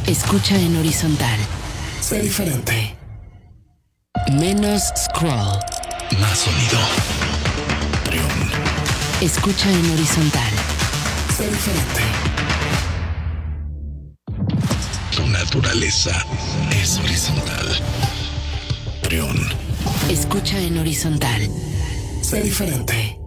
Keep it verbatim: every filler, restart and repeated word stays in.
Escucha en horizontal. Sé diferente. Menos scroll. Más sonido. Trión. Escucha en horizontal. Sé diferente. Tu naturaleza es horizontal. Trión. Escucha en horizontal. Sé diferente.